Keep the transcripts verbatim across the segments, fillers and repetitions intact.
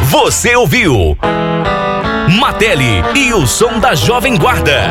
Você ouviu Matelli e o som da Jovem Guarda.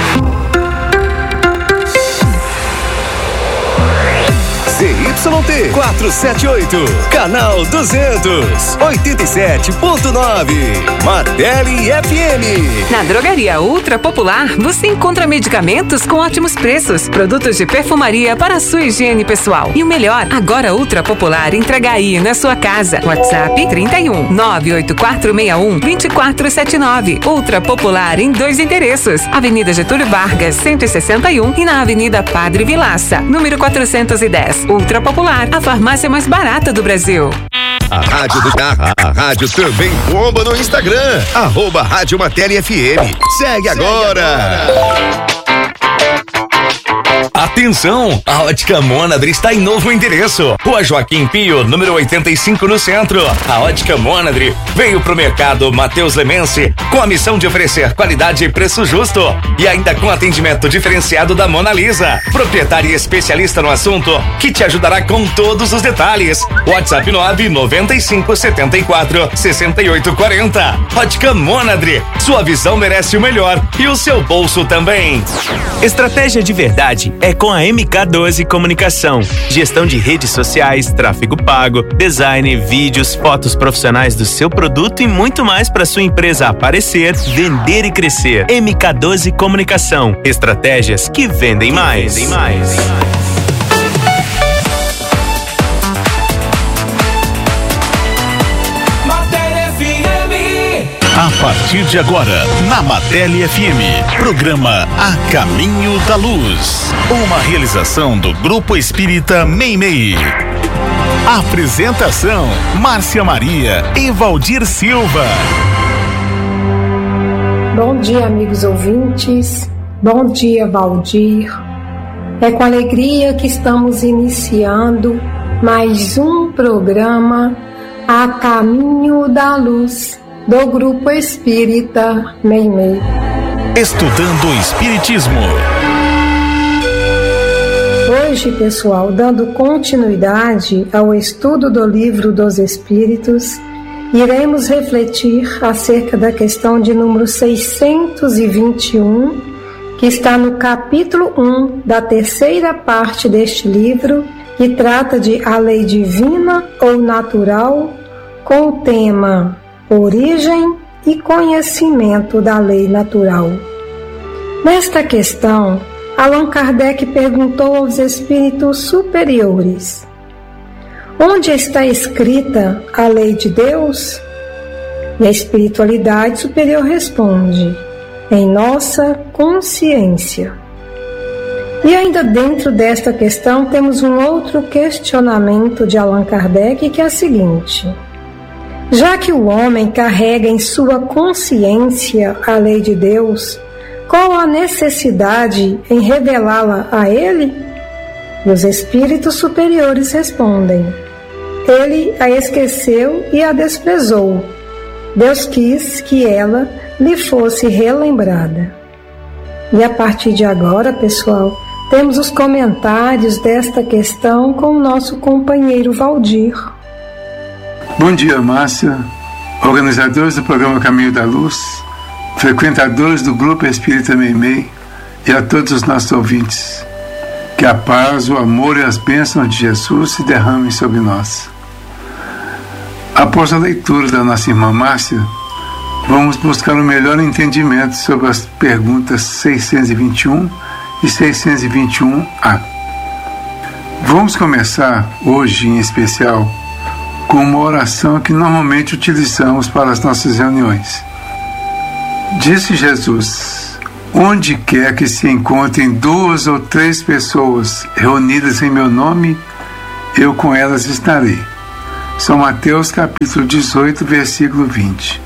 Z Y T quatrocentos e setenta e oito, canal duzentos, oitenta e sete ponto nove, Matelli F M. Na Drogaria Ultra Popular, você encontra medicamentos com ótimos preços, produtos de perfumaria para a sua higiene pessoal. E o melhor, agora Ultra Popular entrega aí na sua casa. WhatsApp trinta e um, nove oito quatro seis um, dois quatro sete nove. Ultra Popular em dois endereços: Avenida Getúlio Vargas, cento e sessenta e um, e na Avenida Padre Vilaça, número quatrocentos e dez. Ultra Popular, a farmácia mais barata do Brasil. A rádio do carro, a rádio também bomba no Instagram, arroba Rádio Matelli F M. Segue, Segue agora. agora. Atenção, a Ótica Mônadre está em novo endereço. Rua Joaquim Pio, número oitenta e cinco, no centro. A Ótica Mônadre veio pro mercado Matheus Lemense com a missão de oferecer qualidade e preço justo. E ainda com atendimento diferenciado da Mona Lisa, proprietária e especialista no assunto, que te ajudará com todos os detalhes. WhatsApp nove nove cinco sete quatro, seis oito quatro zero. Ótica Mônadre, sua visão merece o melhor e o seu bolso também. Estratégia de verdade é com a M K doze Comunicação. Gestão de redes sociais, tráfego pago, design, vídeos, fotos profissionais do seu produto e muito mais para sua empresa aparecer, vender e crescer. M K doze Comunicação. Estratégias que vendem mais. Vendem mais. A partir de agora, na Matelli F M, programa A Caminho da Luz. Uma realização do Grupo Espírita Meimei. Apresentação: Márcia Maria e Valdir Silva. Bom dia, amigos ouvintes. Bom dia, Valdir. É com alegria que estamos iniciando mais um programa A Caminho da Luz, do Grupo Espírita Meimei. Estudando o Espiritismo. Hoje, pessoal, dando continuidade ao estudo do Livro dos Espíritos, iremos refletir acerca da questão de número seiscentos e vinte e um, que está no capítulo um da terceira parte deste livro, que trata de a lei divina ou natural, com o tema origem e conhecimento da lei natural. Nesta questão, Allan Kardec perguntou aos espíritos superiores: onde está escrita a lei de Deus? E a espiritualidade superior responde: em nossa consciência. E ainda dentro desta questão temos um outro questionamento de Allan Kardec, que é o seguinte: já que o homem carrega em sua consciência a lei de Deus, qual a necessidade em revelá-la a ele? E os espíritos superiores respondem: ele a esqueceu e a desprezou. Deus quis que ela lhe fosse relembrada. E a partir de agora, pessoal, temos os comentários desta questão com o nosso companheiro Valdir. Bom dia, Márcia, organizadores do programa Caminho da Luz, frequentadores do Grupo Espírita Meimei e a todos os nossos ouvintes. Que a paz, o amor e as bênçãos de Jesus se derramem sobre nós. Após a leitura da nossa irmã Márcia, vamos buscar um melhor entendimento sobre as perguntas seiscentos e vinte e um e seiscentos e vinte e um A. Vamos começar hoje, em especial, com uma oração que normalmente utilizamos para as nossas reuniões. Disse Jesus: onde quer que se encontrem duas ou três pessoas reunidas em meu nome, eu com elas estarei. São Mateus capítulo dezoito, versículo vinte.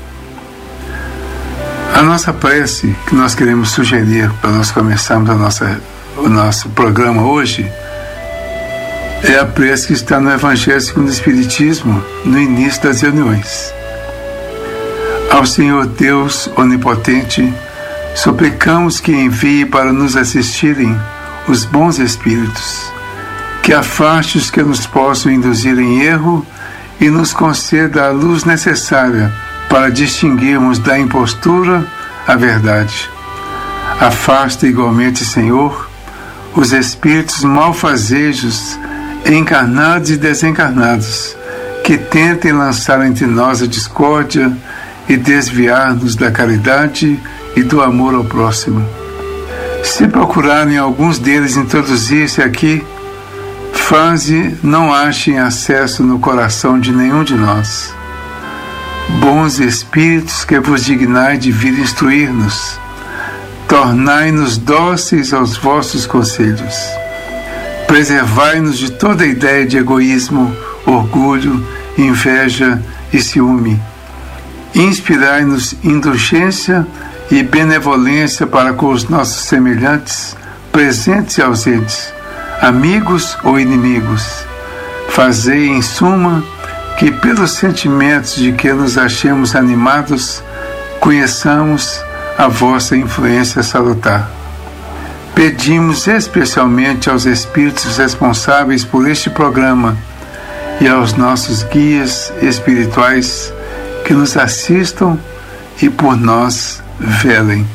A nossa prece que nós queremos sugerir para nós começarmos a nossa, o nosso programa hoje é a prece que está no Evangelho segundo o Espiritismo, no início das reuniões. Ao Senhor Deus Onipotente, suplicamos que envie para nos assistirem os bons espíritos, que afaste os que nos possam induzir em erro e nos conceda a luz necessária para distinguirmos da impostura a verdade. Afasta igualmente, Senhor, os espíritos malfazejos, encarnados e desencarnados, que tentem lançar entre nós a discórdia e desviar-nos da caridade e do amor ao próximo. Se procurarem alguns deles introduzir-se aqui, faze não achem acesso no coração de nenhum de nós. Bons espíritos que vos dignai de vir instruir-nos, tornai-nos dóceis aos vossos conselhos. Preservai-nos de toda ideia de egoísmo, orgulho, inveja e ciúme. Inspirai-nos indulgência e benevolência para com os nossos semelhantes, presentes e ausentes, amigos ou inimigos. Fazei, em suma, que pelos sentimentos de que nos achemos animados, conheçamos a vossa influência salutar. Pedimos especialmente aos espíritos responsáveis por este programa e aos nossos guias espirituais que nos assistam e por nós velem.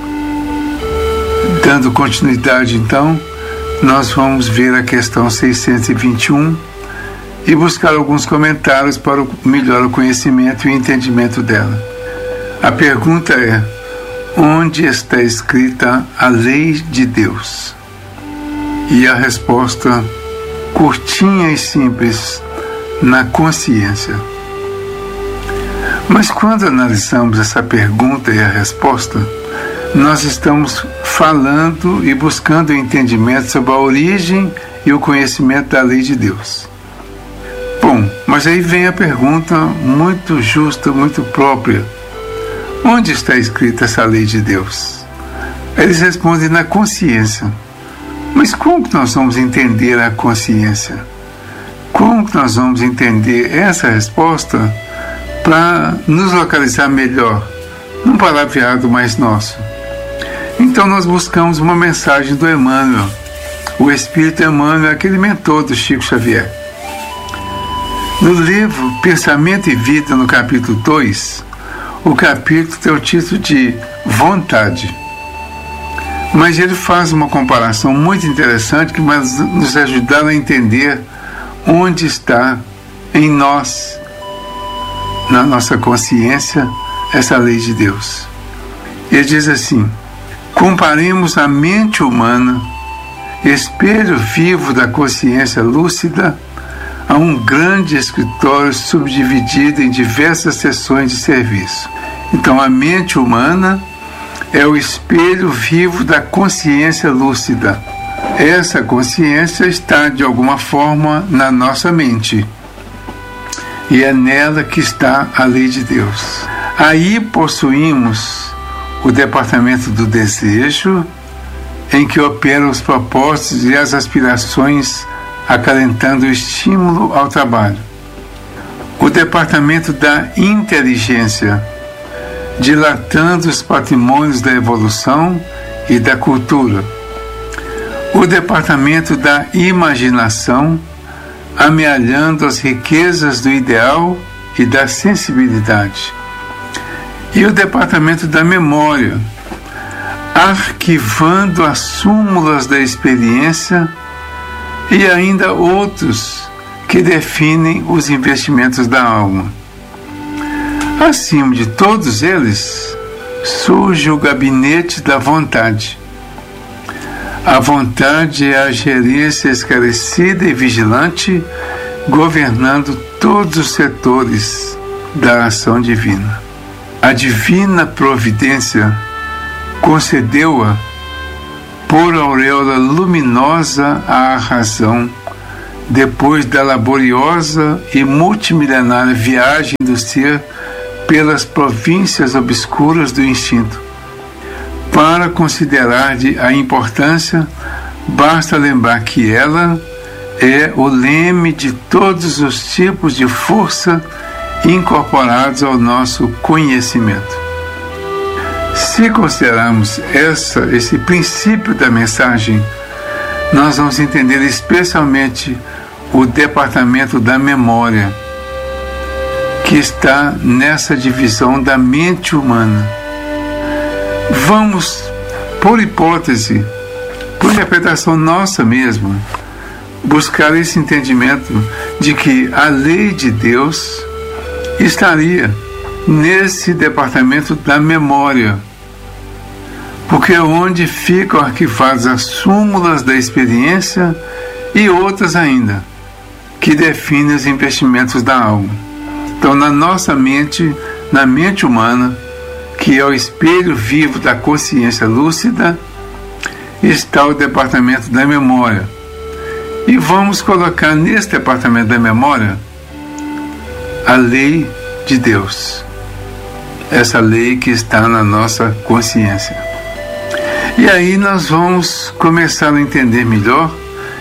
Dando continuidade, então, nós vamos ver a questão seiscentos e vinte e um e buscar alguns comentários para melhorar o conhecimento e o entendimento dela. A pergunta é: onde está escrita a lei de Deus? E a resposta, curtinha e simples: na consciência. Mas quando analisamos essa pergunta e a resposta, nós estamos falando e buscando o entendimento sobre a origem e o conhecimento da lei de Deus. Bom, mas aí vem a pergunta muito justa, muito própria: onde está escrita essa lei de Deus? Eles respondem: na consciência. Mas como que nós vamos entender a consciência? Como que nós vamos entender essa resposta para nos localizar melhor num palavreado mais nosso? Então nós buscamos uma mensagem do Emmanuel. O Espírito Emmanuel é aquele mentor do Chico Xavier. No livro Pensamento e Vida, no capítulo dois, o capítulo tem o título de Vontade. Mas ele faz uma comparação muito interessante que vai nos ajudar a entender onde está em nós, na nossa consciência, essa lei de Deus. Ele diz assim: comparemos a mente humana, espelho vivo da consciência lúcida, a um grande escritório subdividido em diversas seções de serviço. Então, a mente humana é o espelho vivo da consciência lúcida. Essa consciência está, de alguma forma, na nossa mente. E é nela que está a lei de Deus. Aí possuímos o departamento do desejo, em que operam os propósitos e as aspirações, acalentando o estímulo ao trabalho. O departamento da inteligência, dilatando os patrimônios da evolução e da cultura. O departamento da imaginação, amealhando as riquezas do ideal e da sensibilidade. E o departamento da memória, arquivando as súmulas da experiência, e ainda outros que definem os investimentos da alma. Acima de todos eles, surge o gabinete da vontade. A vontade é a gerência esclarecida e vigilante, governando todos os setores da ação divina. A divina providência concedeu-a por auréola luminosa à razão, depois da laboriosa e multimilenária viagem do ser pelas províncias obscuras do instinto. Para considerar-lhe a importância, basta lembrar que ela é o leme de todos os tipos de força incorporados ao nosso conhecimento. Se considerarmos essa, esse princípio da mensagem, nós vamos entender especialmente o departamento da memória, que está nessa divisão da mente humana. Vamos, por hipótese, por interpretação nossa mesma, buscar esse entendimento de que a lei de Deus estaria nesse departamento da memória, porque é onde ficam arquivadas as súmulas da experiência e outras ainda, que definem os investimentos da alma. Então, na nossa mente, na mente humana, que é o espelho vivo da consciência lúcida, está o departamento da memória. E vamos colocar nesse departamento da memória a lei de Deus. Essa lei que está na nossa consciência. E aí nós vamos começar a entender melhor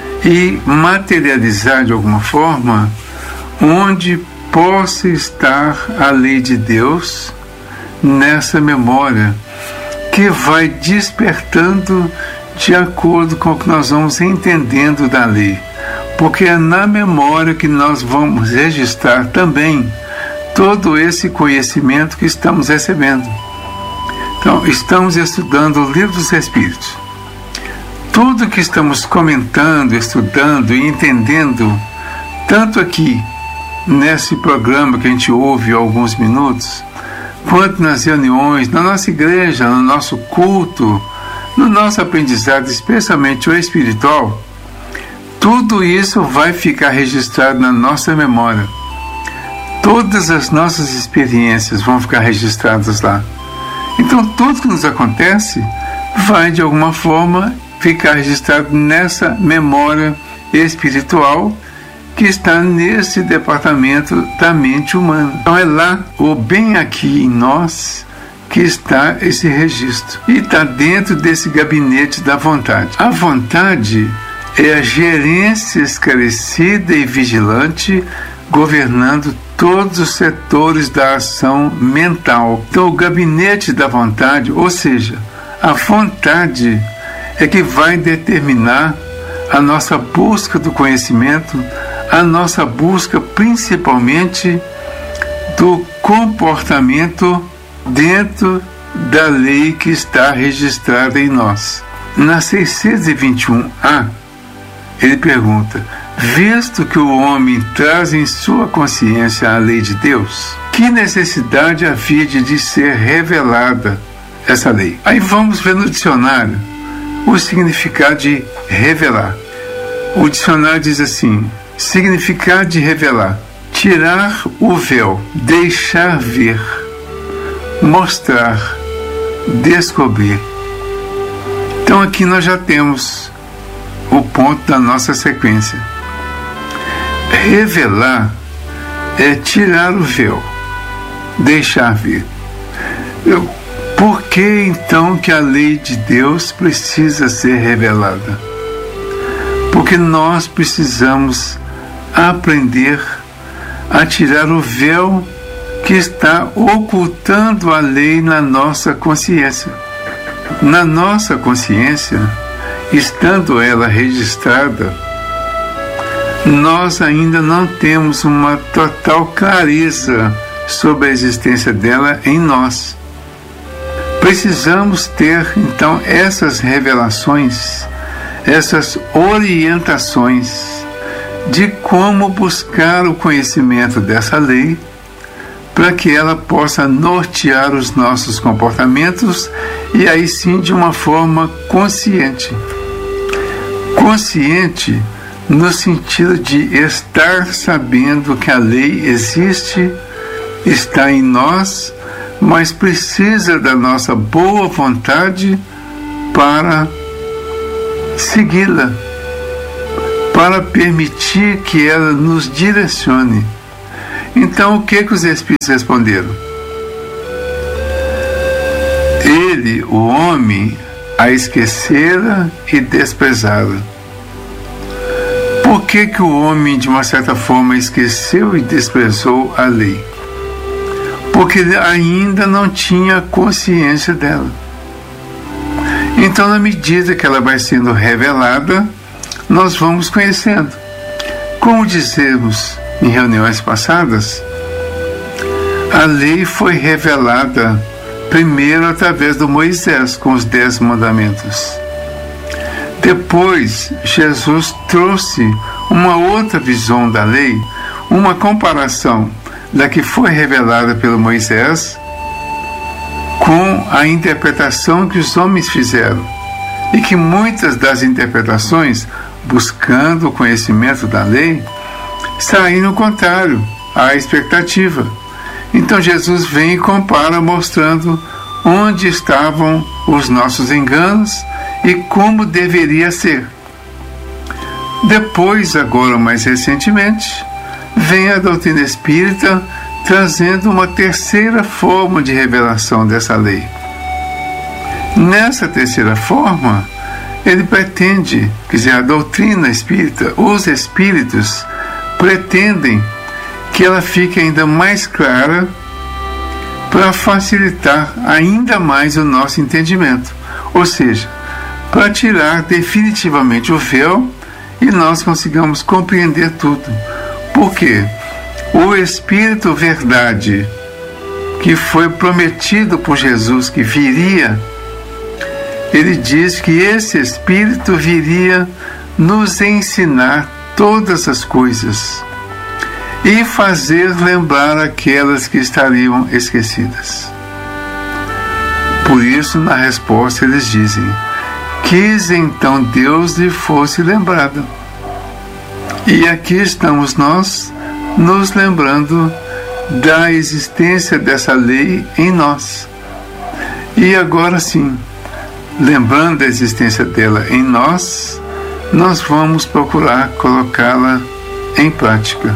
e materializar de alguma forma onde possa estar a lei de Deus nessa memória, que vai despertando de acordo com o que nós vamos entendendo da lei, porque é na memória que nós vamos registrar também todo esse conhecimento que estamos recebendo. Então, estamos estudando o Livro dos Espíritos. Tudo que estamos comentando, estudando e entendendo, tanto aqui nesse programa que a gente ouve há alguns minutos, quanto nas reuniões, na nossa igreja, no nosso culto, no nosso aprendizado, especialmente o espiritual, tudo isso vai ficar registrado na nossa memória. Todas as nossas experiências vão ficar registradas lá. Então, tudo que nos acontece vai, de alguma forma, ficar registrado nessa memória espiritual que está nesse departamento da mente humana. Então é lá, ou bem aqui em nós, que está esse registro. E está dentro desse gabinete da vontade. A vontade é a gerência esclarecida e vigilante, governando todos os setores da ação mental. Então o gabinete da vontade, ou seja, a vontade é que vai determinar a nossa busca do conhecimento, a nossa busca principalmente do comportamento dentro da lei que está registrada em nós. Na seiscentos e vinte e um A, ele pergunta: visto que o homem traz em sua consciência a lei de Deus, que necessidade havia de ser revelada essa lei? Aí vamos ver no dicionário o significado de revelar. O dicionário diz assim: significado de revelar: tirar o véu, deixar ver, mostrar, descobrir. Então aqui nós já temos o ponto da nossa sequência. Revelar é tirar o véu, deixar ver. Eu, por que então que a lei de Deus precisa ser revelada? Porque nós precisamos aprender a tirar o véu que está ocultando a lei na nossa consciência. Na nossa consciência, estando ela registrada, nós ainda não temos uma total clareza sobre a existência dela em nós. Precisamos ter, então, essas revelações, essas orientações de como buscar o conhecimento dessa lei para que ela possa nortear os nossos comportamentos e aí sim de uma forma consciente. Consciente no sentido de estar sabendo que a lei existe, está em nós, mas precisa da nossa boa vontade para segui-la, para permitir que ela nos direcione. Então, o que que os Espíritos responderam? Ele, o homem, a esquecera e desprezara. Por que que o homem, de uma certa forma, esqueceu e desprezou a lei? Porque ele ainda não tinha consciência dela. Então, na medida que ela vai sendo revelada, nós vamos conhecendo. Como dissemos em reuniões passadas, A lei foi revelada primeiro através do Moisés, com os dez mandamentos. Depois, Jesus trouxe uma outra visão da lei, uma comparação da que foi revelada pelo Moisés com a interpretação que os homens fizeram, e que muitas das interpretações, buscando o conhecimento da lei, saíram contrário à expectativa. Então Jesus vem e compara, mostrando onde estavam os nossos enganos e como deveria ser. Depois, agora mais recentemente, vem a doutrina espírita trazendo uma terceira forma de revelação dessa lei. Nessa terceira forma, ele pretende, quer dizer, a doutrina espírita, os espíritos pretendem que ela fique ainda mais clara para facilitar ainda mais o nosso entendimento, ou seja, para tirar definitivamente o véu e nós consigamos compreender tudo. Por quê? O Espírito Verdade, que foi prometido por Jesus que viria, ele diz que esse Espírito viria nos ensinar todas as coisas e fazer lembrar aquelas que estariam esquecidas. Por isso, na resposta, eles dizem: quis então Deus lhe fosse lembrado. E aqui estamos nós, nos lembrando da existência dessa lei em nós. E agora sim, lembrando da existência dela em nós, nós vamos procurar colocá-la em prática.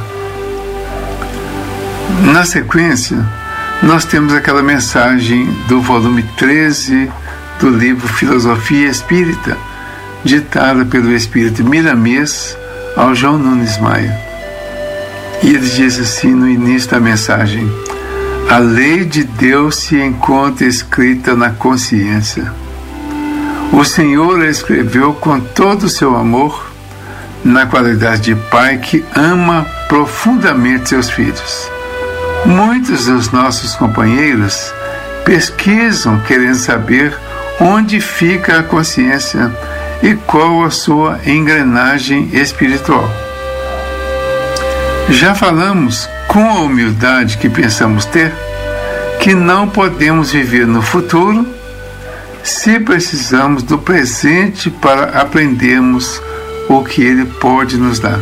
Na sequência, nós temos aquela mensagem do volume treze do livro Filosofia Espírita, ditada pelo Espírito Miramês ao João Nunes Maia. E ele diz assim no início da mensagem: a lei de Deus se encontra escrita na consciência. O Senhor a escreveu com todo o seu amor, na qualidade de pai que ama profundamente seus filhos. Muitos dos nossos companheiros pesquisam querendo saber onde fica a consciência e qual a sua engrenagem espiritual. Já falamos, com a humildade que pensamos ter, que não podemos viver no futuro se precisamos do presente para aprendermos o que ele pode nos dar.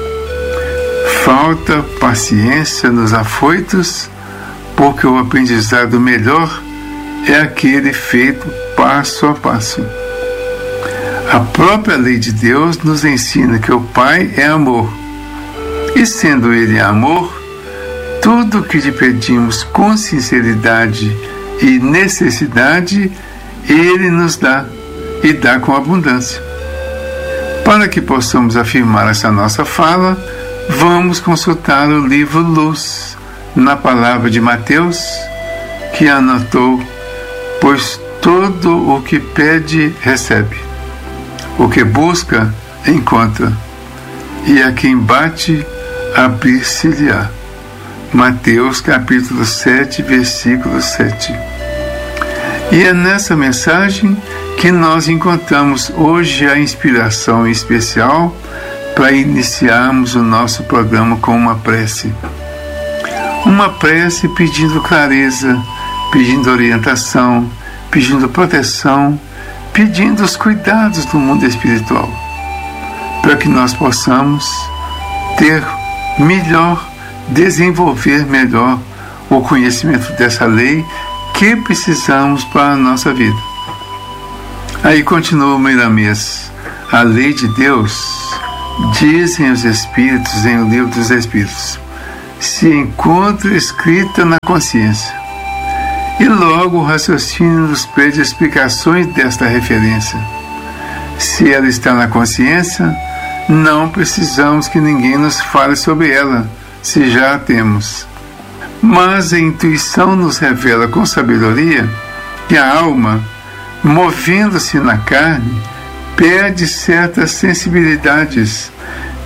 Falta paciência nos afoitos, porque o aprendizado melhor é aquele feito passo a passo. A própria lei de Deus nos ensina que o Pai é amor, e sendo Ele amor, tudo o que lhe pedimos com sinceridade e necessidade, Ele nos dá, e dá com abundância. Para que possamos afirmar essa nossa fala, vamos consultar o livro Luz, na palavra de Mateus, que anotou: pois todo o que pede, recebe. O que busca, encontra. E a quem bate, abrir-se-lhe-á. Mateus capítulo sete, versículo sete. E é nessa mensagem que nós encontramos hoje a inspiração especial para iniciarmos o nosso programa com uma prece. Uma prece pedindo clareza, pedindo orientação, pedindo proteção, pedindo os cuidados do mundo espiritual, para que nós possamos ter melhor, desenvolver melhor o conhecimento dessa lei que precisamos para a nossa vida. Aí continua o Miramês: a lei de Deus, dizem os Espíritos em O Livro dos Espíritos, se encontra escrita na consciência. E logo o raciocínio nos pede explicações desta referência. Se ela está na consciência, não precisamos que ninguém nos fale sobre ela, se já a temos. Mas a intuição nos revela com sabedoria que a alma, movendo-se na carne, perde certas sensibilidades,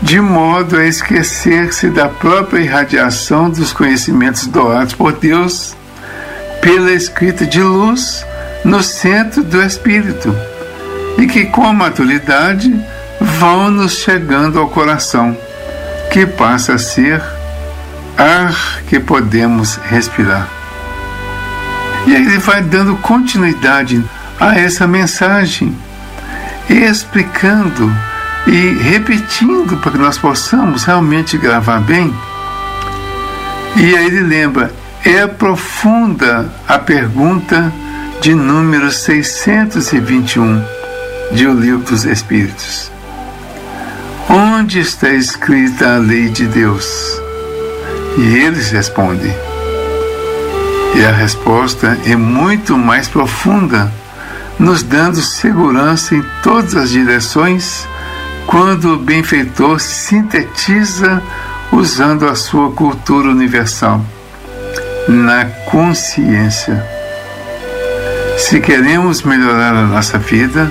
de modo a esquecer-se da própria irradiação dos conhecimentos doados por Deus pela escrita de luz no centro do espírito, e que com a maturidade vão nos chegando ao coração, que passa a ser ar que podemos respirar. E aí ele vai dando continuidade a essa mensagem, explicando e repetindo para que nós possamos realmente gravar bem. E aí ele lembra, é profunda a pergunta de número seiscentos e vinte e um de O Livro dos Espíritos. Onde está escrita a lei de Deus? E eles respondem. E a resposta é muito mais profunda, nos dando segurança em todas as direções, quando o benfeitor sintetiza usando a sua cultura universal, na consciência. Se queremos melhorar a nossa vida,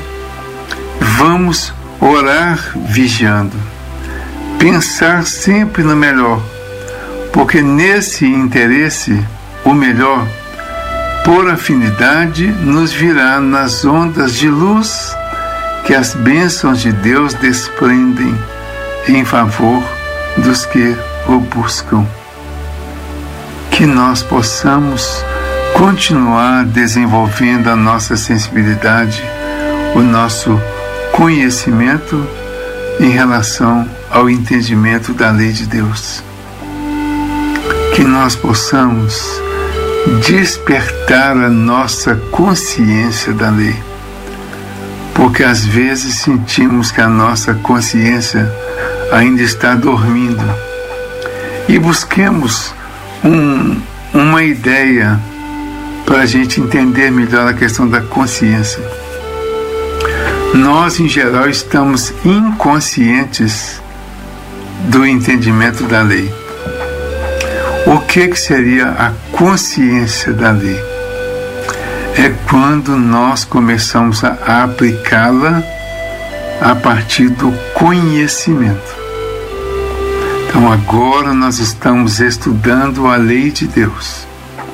vamos orar vigiando, pensar sempre no melhor, porque nesse interesse, o melhor, por afinidade, nos virá nas ondas de luz que as bênçãos de Deus desprendem em favor dos que o buscam. Que nós possamos continuar desenvolvendo a nossa sensibilidade, o nosso conhecimento em relação ao entendimento da lei de Deus. Que nós possamos despertar a nossa consciência da lei, porque às vezes sentimos que a nossa consciência ainda está dormindo, e busquemos um, uma ideia para a gente entender melhor a questão da consciência. Nós, em geral, estamos inconscientes do entendimento da lei. O que, que seria a consciência da lei? É quando nós começamos a aplicá-la a partir do conhecimento. Então agora nós estamos estudando a lei de Deus.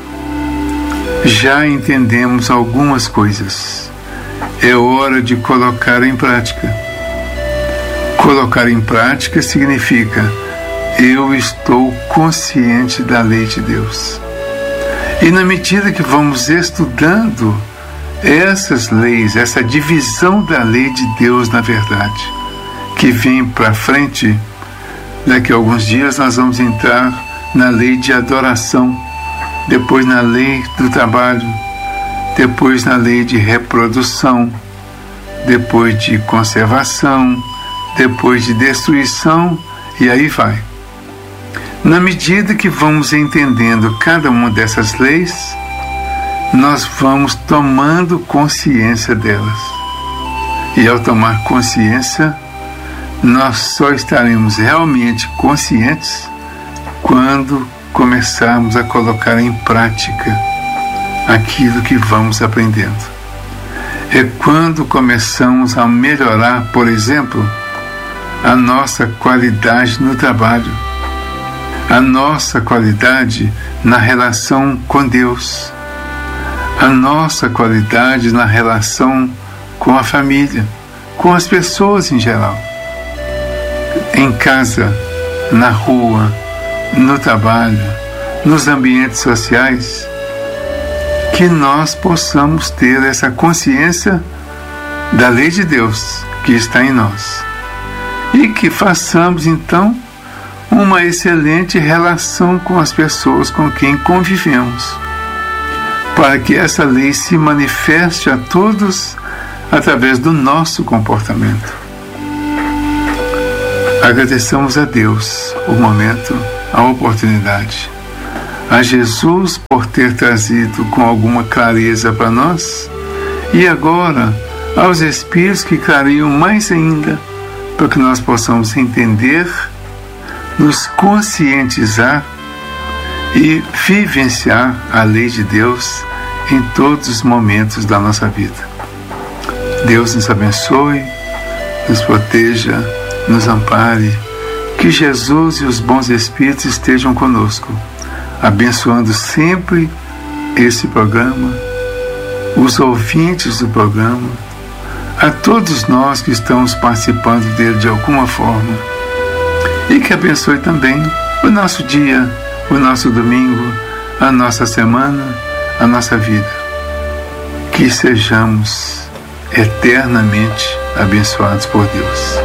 Já entendemos algumas coisas. É hora de colocar em prática. Colocar em prática significa: eu estou consciente da lei de Deus. E na medida que vamos estudando essas leis, essa divisão da lei de Deus, na verdade, que vem para frente, daqui a alguns dias nós vamos entrar na lei de adoração, depois na lei do trabalho, depois na lei de reprodução, depois de conservação, depois de destruição, e aí vai. Na medida que vamos entendendo cada uma dessas leis, nós vamos tomando consciência delas. E ao tomar consciência, nós só estaremos realmente conscientes quando começarmos a colocar em prática aquilo que vamos aprendendo. É quando começamos a melhorar, por exemplo, a nossa qualidade no trabalho, a nossa qualidade na relação com Deus, a nossa qualidade na relação com a família, com as pessoas em geral, em casa, na rua, no trabalho, nos ambientes sociais, que nós possamos ter essa consciência da lei de Deus que está em nós, e que façamos então uma excelente relação com as pessoas com quem convivemos, para que essa lei se manifeste a todos através do nosso comportamento. Agradeçamos a Deus o momento, a oportunidade, a Jesus por ter trazido com alguma clareza para nós, e agora aos Espíritos que clareiam mais ainda, para que nós possamos entender, nos conscientizar e vivenciar a lei de Deus em todos os momentos da nossa vida. Deus nos abençoe, nos proteja, nos ampare Que Jesus e os bons espíritos estejam conosco, abençoando sempre esse programa, os ouvintes do programa, a todos nós que estamos participando dele de alguma forma, e que abençoe também o nosso dia, o nosso domingo, a nossa semana, a nossa vida. Que sejamos eternamente abençoados por Deus.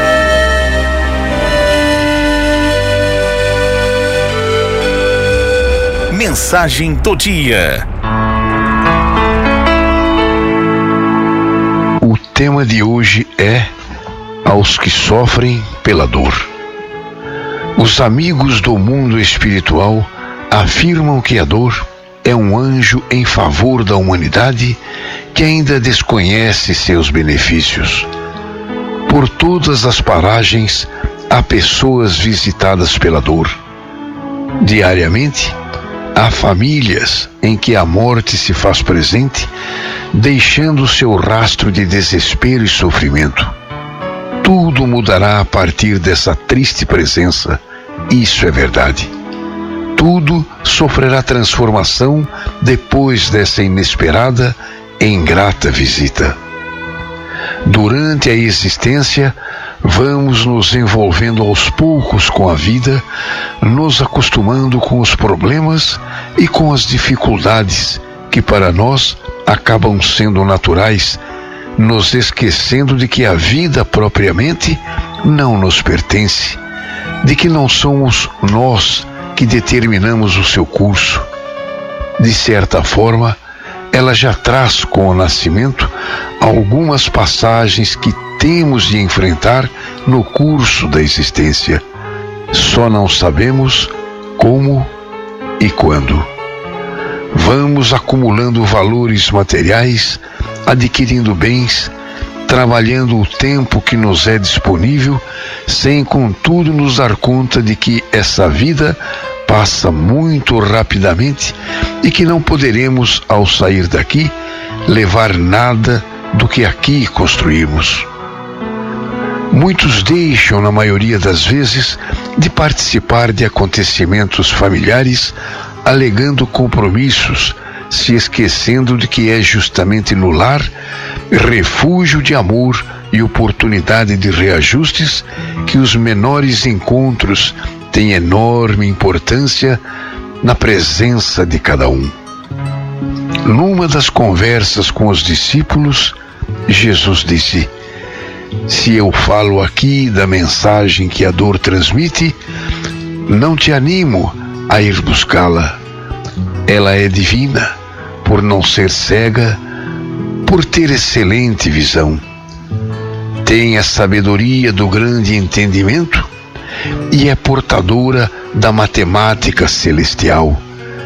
Mensagem do dia. O tema de hoje é aos que sofrem pela dor. Os amigos do mundo espiritual afirmam que a dor é um anjo em favor da humanidade que ainda desconhece seus benefícios. Por todas as paragens há pessoas visitadas pela dor. Diariamente, há famílias em que a morte se faz presente, deixando seu rastro de desespero e sofrimento. Tudo mudará a partir dessa triste presença, isso é verdade. Tudo sofrerá transformação depois dessa inesperada e ingrata visita. Durante a existência, vamos nos envolvendo aos poucos com a vida, nos acostumando com os problemas e com as dificuldades que para nós acabam sendo naturais, nos esquecendo de que a vida propriamente não nos pertence, de que não somos nós que determinamos o seu curso. De certa forma, ela já traz com o nascimento algumas passagens que temos de enfrentar no curso da existência. Só não sabemos como e quando. Vamos acumulando valores materiais, adquirindo bens, trabalhando o tempo que nos é disponível, sem contudo nos dar conta de que essa vida passa muito rapidamente e que não poderemos, ao sair daqui, levar nada do que aqui construímos. Muitos deixam, na maioria das vezes, de participar de acontecimentos familiares, alegando compromissos, se esquecendo de que é justamente no lar, refúgio de amor e oportunidade de reajustes, que os menores encontros têm enorme importância na presença de cada um. Numa das conversas com os discípulos, Jesus disse: se eu falo aqui da mensagem que a dor transmite, não te animo a ir buscá-la. Ela é divina, por não ser cega, por ter excelente visão. Tem a sabedoria do grande entendimento e é portadora da matemática celestial.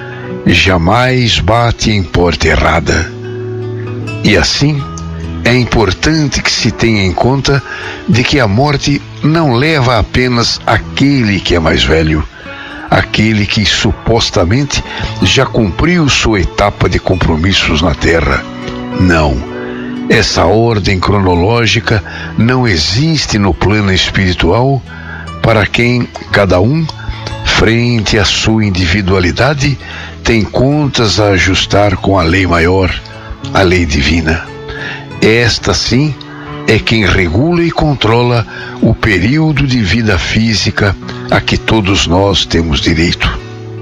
Jamais bate em porta errada. E assim, é importante que se tenha em conta de que a morte não leva apenas aquele que é mais velho, aquele que supostamente já cumpriu sua etapa de compromissos na Terra. Não, essa ordem cronológica não existe no plano espiritual, para quem cada um, frente à sua individualidade, tem contas a ajustar com a lei maior, a lei divina. Esta, sim, é quem regula e controla o período de vida física a que todos nós temos direito.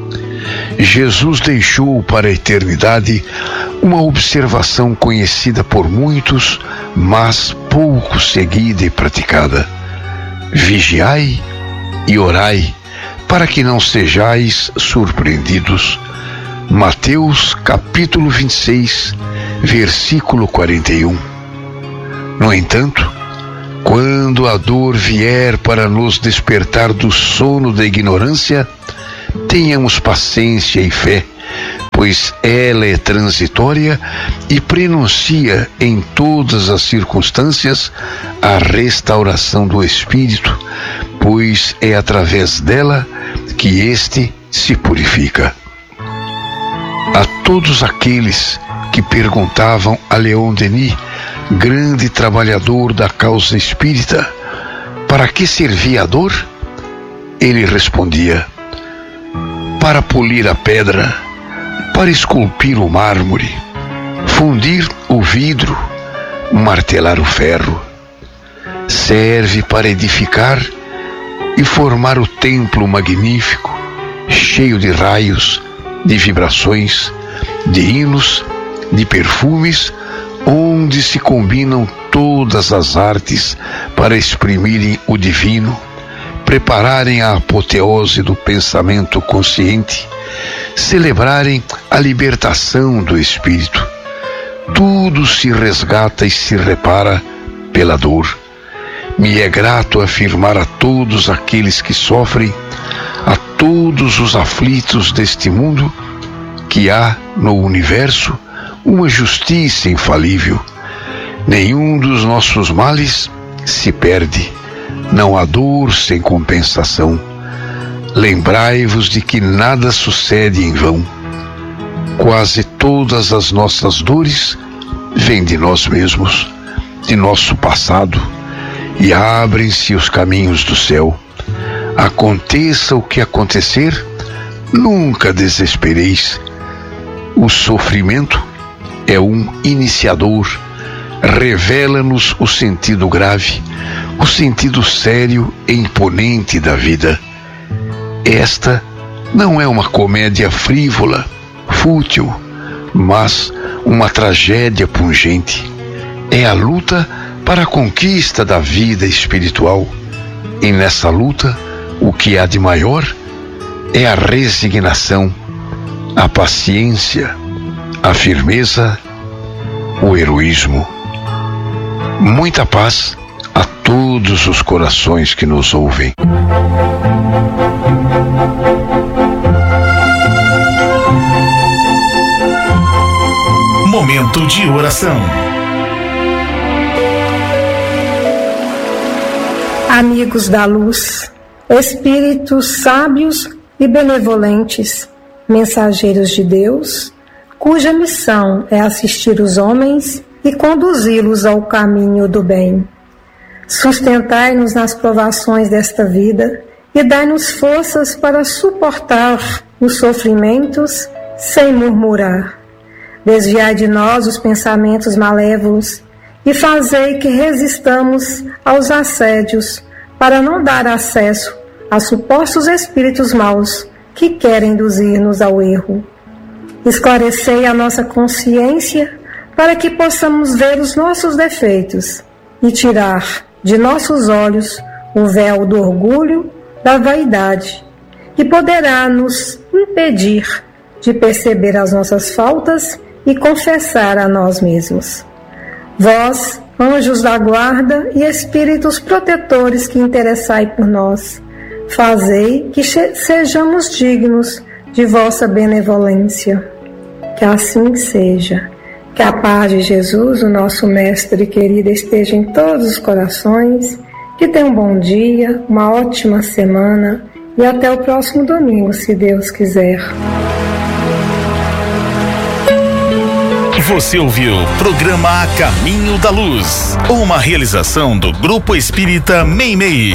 Jesus deixou para a eternidade uma observação conhecida por muitos, mas pouco seguida e praticada. Vigiai e orai, para que não sejais surpreendidos. Mateus capítulo vinte e seis, versículo quarenta e um. No entanto, quando a dor vier para nos despertar do sono da ignorância, tenhamos paciência e fé, pois ela é transitória e prenuncia em todas as circunstâncias a restauração do espírito, pois é através dela que este se purifica. A todos aqueles que perguntavam a Leon Denis, grande trabalhador da causa espírita, para que servia a dor? Ele respondia: para polir a pedra, para esculpir o mármore, fundir o vidro, martelar o ferro. Serve para edificar e formar o templo magnífico, cheio de raios, de vibrações, de hinos, de perfumes, onde se combinam todas as artes para exprimirem o divino, prepararem a apoteose do pensamento consciente, celebrarem a libertação do espírito. Tudo se resgata e se repara pela dor. Me é grato afirmar a todos aqueles que sofrem, a todos os aflitos deste mundo, que há no universo uma justiça infalível. Nenhum dos nossos males se perde, não há dor sem compensação. Lembrai-vos de que nada sucede em vão. Quase todas as nossas dores vêm de nós mesmos, de nosso passado, e abrem-se os caminhos do céu. Aconteça o que acontecer, nunca desespereis. O sofrimento é um iniciador, revela-nos o sentido grave, o sentido sério e imponente da vida. Esta não é uma comédia frívola, fútil, mas uma tragédia pungente. É a luta para a conquista da vida espiritual. E nessa luta, o que há de maior é a resignação, a paciência, a firmeza, o heroísmo. Muita paz a todos os corações que nos ouvem. Momento de oração. Amigos da luz, espíritos sábios e benevolentes, mensageiros de Deus, cuja missão é assistir os homens e conduzi-los ao caminho do bem. Sustentai-nos nas provações desta vida e dai-nos forças para suportar os sofrimentos sem murmurar. Desviai de nós os pensamentos malévolos e fazei que resistamos aos assédios para não dar acesso a supostos espíritos maus que querem induzir-nos ao erro. Esclarecei a nossa consciência para que possamos ver os nossos defeitos e tirar de nossos olhos o véu do orgulho, da vaidade, que poderá nos impedir de perceber as nossas faltas e confessar a nós mesmos. Vós, anjos da guarda e espíritos protetores que interessai por nós, fazei que sejamos dignos de vossa benevolência. Que assim seja. Que a paz de Jesus, o nosso Mestre querido, esteja em todos os corações. Que tenha um bom dia, uma ótima semana e até o próximo domingo, se Deus quiser. Você ouviu o programa A Caminho da Luz, uma realização do Grupo Espírita Meimei.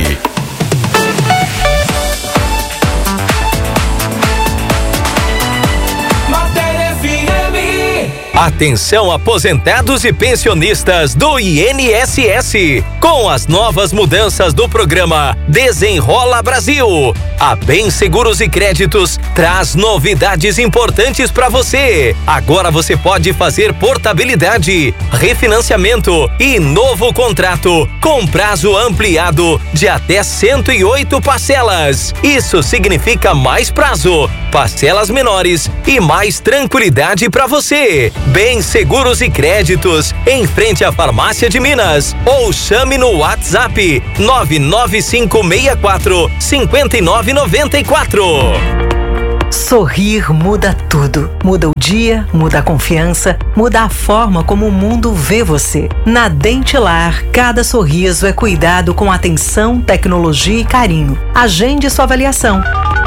Atenção, aposentados e pensionistas do I N S S. Com as novas mudanças do programa Desenrola Brasil, a Bem Seguros e Créditos traz novidades importantes para você. Agora você pode fazer portabilidade, refinanciamento e novo contrato com prazo ampliado de até cento e oito parcelas. Isso significa mais prazo, parcelas menores e mais tranquilidade para você. Bem Seguros e Créditos, em frente à Farmácia de Minas, ou chame no WhatsApp nove nove cinco seis quatro cinco nove nove quatro. Sorrir muda tudo. Muda o dia, muda a confiança, muda a forma como o mundo vê você. Na Dentilar, cada sorriso é cuidado com atenção, tecnologia e carinho. Agende sua avaliação.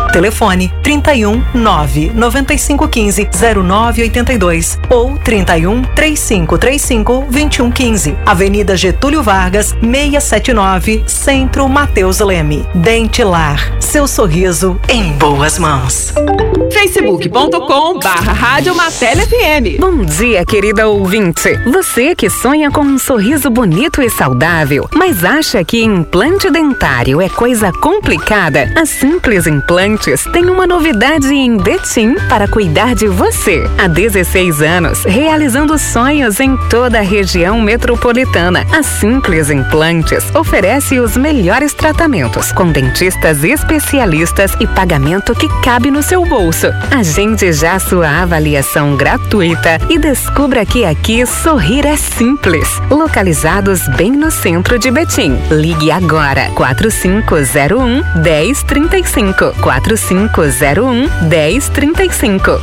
Telefone trinta e um, nove nove cinco um cinco, zero nove oito dois ou trinta e um, três cinco três cinco, vinte e um quinze. Avenida Getúlio Vargas, seiscentos e setenta e nove, Centro, Mateus Leme. Dentilar, seu sorriso em boas mãos. facebook ponto com barra Rádio Matélia F M. Bom dia, querida ouvinte. Você que sonha com um sorriso bonito e saudável, mas acha que implante dentário é coisa complicada? A Simples Implantes tem uma novidade em Betim para cuidar de você. Há dezesseis anos, realizando sonhos em toda a região metropolitana. A Simples Implantes oferece os melhores tratamentos, com dentistas especialistas e pagamento que cabe no seu bolso. Agende já sua avaliação gratuita e descubra que aqui sorrir é simples. Localizados bem no centro de Betim. Ligue agora quatro cinco zero um, um zero três cinco. quatro cinco zero um, um zero três cinco.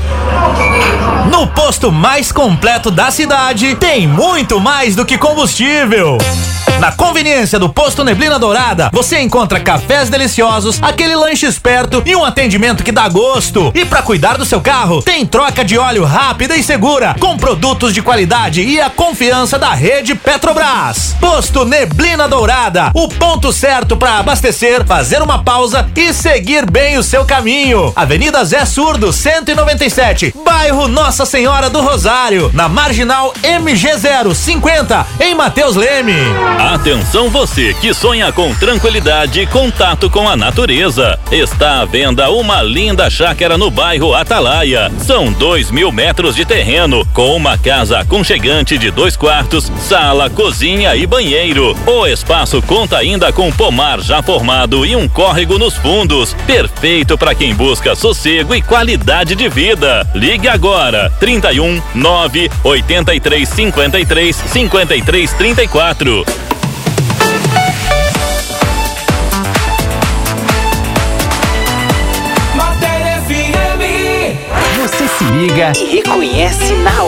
No posto mais completo da cidade, tem muito mais do que combustível. Na conveniência do Posto Neblina Dourada, você encontra cafés deliciosos, aquele lanche esperto e um atendimento que dá gosto. E para cuidar do seu carro, tem troca de óleo rápida e segura, com produtos de qualidade e a confiança da rede Petrobras. Posto Neblina Dourada, o ponto certo para abastecer, fazer uma pausa e seguir bem o seu caminho. Avenida Zé Surdo, cento e noventa e sete, bairro Nossa Senhora do Rosário, na Marginal M G zero cinquenta, em Mateus Leme. Atenção você que sonha com tranquilidade e contato com a natureza. Está à venda uma linda chácara no bairro Atalaia. São dois mil metros de terreno, com uma casa aconchegante de dois quartos, sala, cozinha e banheiro. O espaço conta ainda com pomar já formado e um córrego nos fundos. Perfeito para quem busca sossego e qualidade de vida. Ligue agora, trinta e um, nove oitenta e três, cinquenta e três, cinquenta e três, trinta e quatro. Você se liga e reconhece na